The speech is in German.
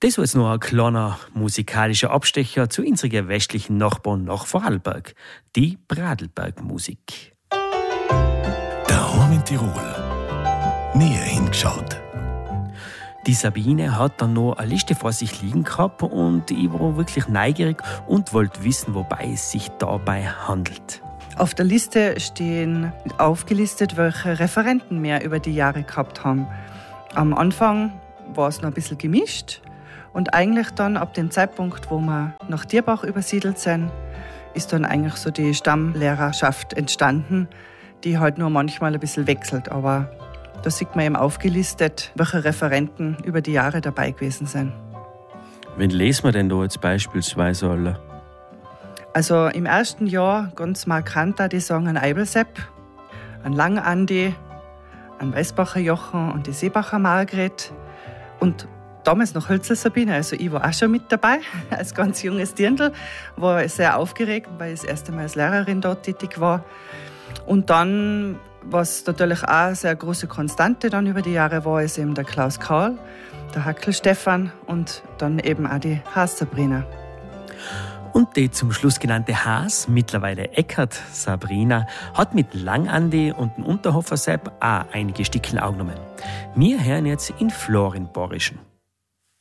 Das war jetzt noch ein kleiner musikalischer Abstecher zu unseren westlichen Nachbarn nach Vorarlberg, die Pradlberg-Musik. Daheim in Tirol. Näher hingeschaut. Die Sabine hat dann noch eine Liste vor sich liegen gehabt und ich war wirklich neugierig und wollte wissen, wobei es sich dabei handelt. Auf der Liste stehen aufgelistet, welche Referenten wir über die Jahre gehabt haben. Am Anfang war es noch ein bisschen gemischt und eigentlich dann ab dem Zeitpunkt, wo wir nach Dierbach übersiedelt sind, ist dann eigentlich so die Stammlehrerschaft entstanden, die halt nur manchmal ein bisschen wechselt, aber da sieht man eben aufgelistet, welche Referenten über die Jahre dabei gewesen sind. Wen lesen wir denn da jetzt beispielsweise alle? Also im ersten Jahr ganz markant da die Song an Eibelsepp, an Langandi, an Weißbacher Jochen und die Seebacher Margret und damals noch Hölzel Sabine, also ich war auch schon mit dabei, als ganz junges Dirndl, war sehr aufgeregt, weil ich das erste Mal als Lehrerin dort tätig war. Und dann, was natürlich auch eine sehr große Konstante dann über die Jahre war, ist eben der Klaus Karl, der Hackel Stefan und dann eben auch die Haas Sabrina. Und die zum Schluss genannte Haas, mittlerweile Eckert Sabrina, hat mit Langandi und dem Unterhofer Sepp auch einige Stickeln aufgenommen. Wir hören jetzt in Florenborischen.